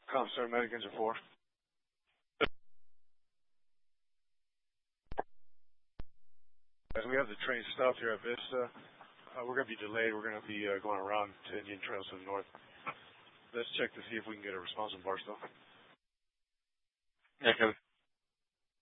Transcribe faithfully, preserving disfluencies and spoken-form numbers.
Commissar Americans are four. As we have the train stopped here at Vista, uh, we're going to be delayed. We're going to be uh, going around to Indian Trails to the north. Let's check to see if we can get a response from Barstow. Yeah, Kevin.